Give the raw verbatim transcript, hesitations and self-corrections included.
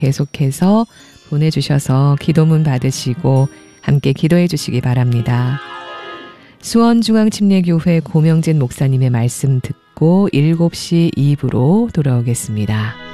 계속해서 보내주셔서 기도문 받으시고 함께 기도해 주시기 바랍니다. 수원중앙침례교회 고명진 목사님의 말씀 듣고 일곱 시 이 부로 돌아오겠습니다.